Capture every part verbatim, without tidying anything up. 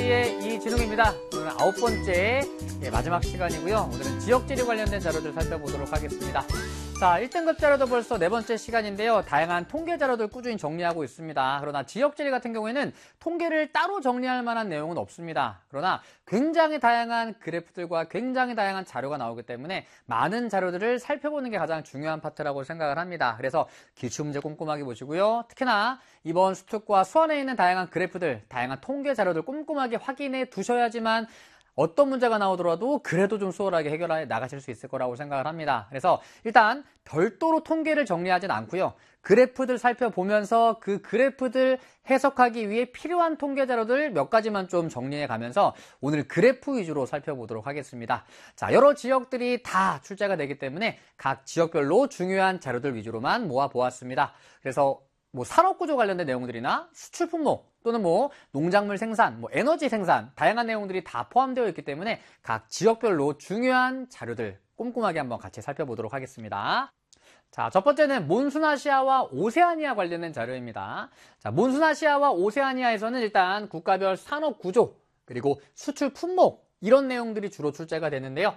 지오지의 이진웅입니다. 오늘은 아홉 번째 예, 마지막 시간이고요. 오늘은 지역지리 관련된 자료들 살펴보도록 하겠습니다. 자, 일 등급 자료도 벌써 네 번째 시간인데요. 다양한 통계 자료들 꾸준히 정리하고 있습니다. 그러나 지역지리 같은 경우에는 통계를 따로 정리할 만한 내용은 없습니다. 그러나 굉장히 다양한 그래프들과 굉장히 다양한 자료가 나오기 때문에 많은 자료들을 살펴보는 게 가장 중요한 파트라고 생각을 합니다. 그래서 기출문제 꼼꼼하게 보시고요. 특히나 이번 수특과 수원에 있는 다양한 그래프들, 다양한 통계 자료들 꼼꼼하게 확인해 두셔야지만 어떤 문제가 나오더라도 그래도 좀 수월하게 해결해 나가실 수 있을 거라고 생각을 합니다. 그래서 일단 별도로 통계를 정리하진 않고요. 그래프들 살펴보면서 그 그래프들 해석하기 위해 필요한 통계 자료들 몇 가지만 좀 정리해 가면서 오늘 그래프 위주로 살펴보도록 하겠습니다. 자, 여러 지역들이 다 출제가 되기 때문에 각 지역별로 중요한 자료들 위주로만 모아 보았습니다. 그래서 뭐 산업구조 관련된 내용들이나 수출 품목 또는 뭐 농작물 생산, 뭐 에너지 생산 다양한 내용들이 다 포함되어 있기 때문에 각 지역별로 중요한 자료들 꼼꼼하게 한번 같이 살펴보도록 하겠습니다. 자, 첫 번째는 몬순아시아와 오세아니아 관련된 자료입니다. 자, 몬순아시아와 오세아니아에서는 일단 국가별 산업구조 그리고 수출 품목 이런 내용들이 주로 출제가 되는데요.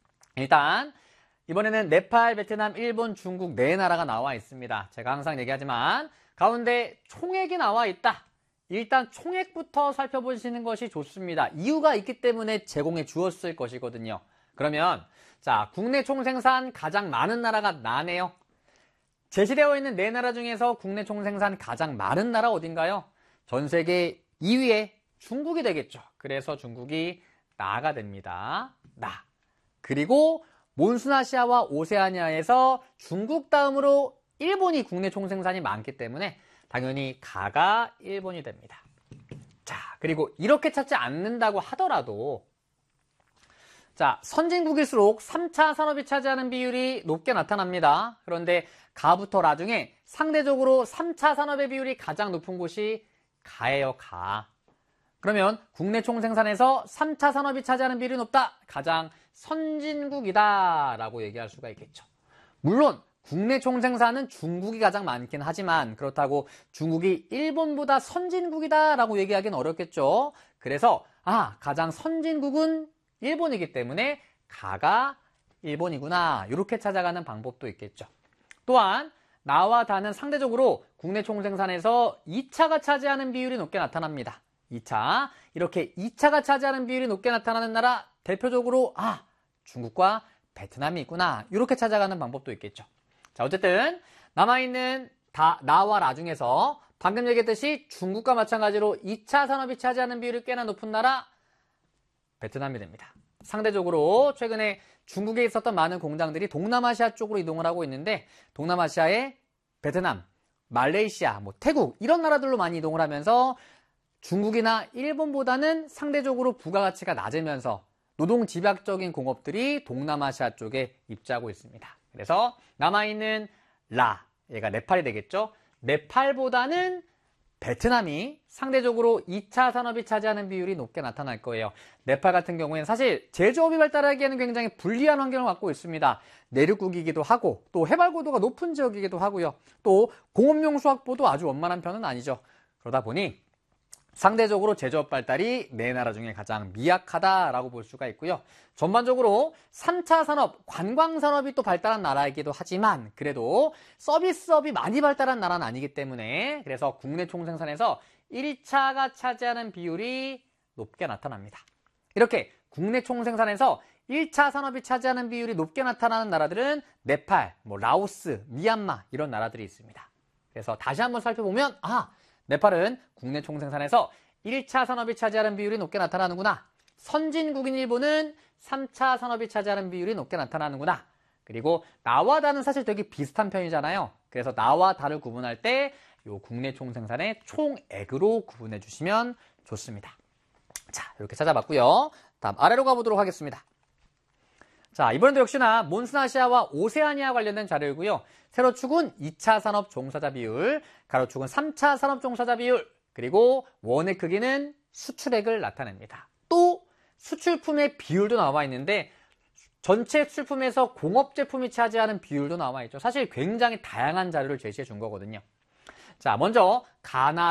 일단 이번에는 네팔, 베트남, 일본, 중국 네 나라가 나와 있습니다. 제가 항상 얘기하지만 가운데 총액이 나와 있다. 일단 총액부터 살펴보시는 것이 좋습니다. 이유가 있기 때문에 제공해 주었을 것이거든요. 그러면 자, 국내 총생산 가장 많은 나라가 나네요. 제시되어 있는 네 나라 중에서 국내 총생산 가장 많은 나라 어딘가요? 전 세계 이 위에 중국이 되겠죠. 그래서 중국이 나가 됩니다. 나. 그리고 몬순아시아와 오세아니아에서 중국 다음으로 일본이 국내 총생산이 많기 때문에 당연히 가가 일본이 됩니다. 자, 그리고 이렇게 찾지 않는다고 하더라도 자, 선진국일수록 삼 차 산업이 차지하는 비율이 높게 나타납니다. 그런데 가부터 라 중에 상대적으로 삼 차 산업의 비율이 가장 높은 곳이 가예요, 가. 그러면 국내 총생산에서 삼 차 산업이 차지하는 비율이 높다. 가장 선진국이다 라고 얘기할 수가 있겠죠. 물론 국내 총생산은 중국이 가장 많긴 하지만 그렇다고 중국이 일본보다 선진국이다 라고 얘기하기는 어렵겠죠. 그래서 아, 가장 선진국은 일본이기 때문에 가가 일본이구나 이렇게 찾아가는 방법도 있겠죠. 또한 나와 다는 상대적으로 국내 총생산에서 이 차가 차지하는 비율이 높게 나타납니다. 이 차 이렇게 이 차가 차지하는 비율이 높게 나타나는 나라 대표적으로 아 중국과 베트남이 있구나 이렇게 찾아가는 방법도 있겠죠. 자, 어쨌든 남아있는 다 나와 라 중에서 방금 얘기했듯이 중국과 마찬가지로 이 차 산업이 차지하는 비율이 꽤나 높은 나라 베트남이 됩니다. 상대적으로 최근에 중국에 있었던 많은 공장들이 동남아시아 쪽으로 이동을 하고 있는데 동남아시아의 베트남, 말레이시아, 뭐 태국 이런 나라들로 많이 이동을 하면서 중국이나 일본보다는 상대적으로 부가가치가 낮으면서 노동 집약적인 공업들이 동남아시아 쪽에 입지하고 있습니다. 그래서 남아있는 라, 얘가 네팔이 되겠죠. 네팔보다는 베트남이 상대적으로 이 차 산업이 차지하는 비율이 높게 나타날 거예요. 네팔 같은 경우에는 사실 제조업이 발달하기에는 굉장히 불리한 환경을 갖고 있습니다. 내륙국이기도 하고 또 해발고도가 높은 지역이기도 하고요. 또 공업용 수확보도 아주 원만한 편은 아니죠. 그러다 보니 상대적으로 제조업 발달이 네 나라 중에 가장 미약하다라고 볼 수가 있고요. 전반적으로 삼 차 산업, 관광산업이 또 발달한 나라이기도 하지만 그래도 서비스업이 많이 발달한 나라는 아니기 때문에 그래서 국내 총생산에서 일 차가 차지하는 비율이 높게 나타납니다. 이렇게 국내 총생산에서 일 차 산업이 차지하는 비율이 높게 나타나는 나라들은 네팔, 뭐 라오스, 미얀마 이런 나라들이 있습니다. 그래서 다시 한번 살펴보면 아 네팔은 국내 총생산에서 일 차 산업이 차지하는 비율이 높게 나타나는구나. 선진국인 일본은 삼 차 산업이 차지하는 비율이 높게 나타나는구나. 그리고 나와 다는 사실 되게 비슷한 편이잖아요. 그래서 나와 다를 구분할 때 이 국내 총생산의 총액으로 구분해 주시면 좋습니다. 자, 이렇게 찾아봤고요. 다음 아래로 가보도록 하겠습니다. 자, 이번에도 역시나 몬순아시아와 오세아니아 관련된 자료이고요. 세로축은 이 차 산업 종사자 비율, 가로축은 삼 차 산업 종사자 비율, 그리고 원의 크기는 수출액을 나타냅니다. 또 수출품의 비율도 나와 있는데 전체 수출품에서 공업제품이 차지하는 비율도 나와 있죠. 사실 굉장히 다양한 자료를 제시해 준 거거든요. 자, 먼저 가나